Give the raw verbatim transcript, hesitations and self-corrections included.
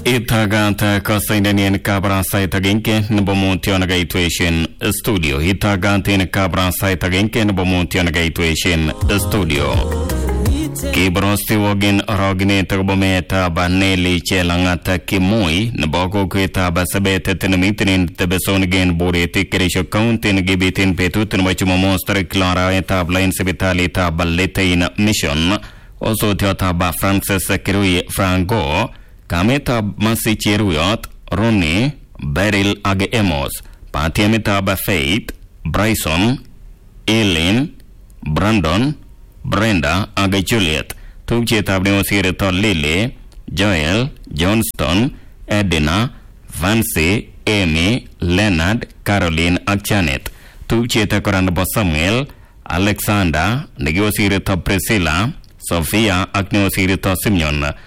Itaganta Cosainian Cabra site again, Nobomontiana Gatewation Studio. Itagantin Cabra site again, Nobomontiana Gatewation Studio. Kibrosti wagin rogni tagbometa baneli chelangata kimui naboko kweta basabete tenemitin tebesonigen bore tikerisho countin gibitin petutin wachumo monster clara eta blind sibitali ta balletain mission also tiota ba Francis Kirui Franco kameta masichiruyot Ronnie Beryl Age Emos patiamita ba Faith Bryson Eileen Brandon Brenda Age Juliet Tukche tabne sirito Lily Joel Johnston Edina Vancy Amy Leonard Caroline Janet Tukche takorand bo Samuel Alexander Negosirito Priscilla Sophia Agnosirito Simeon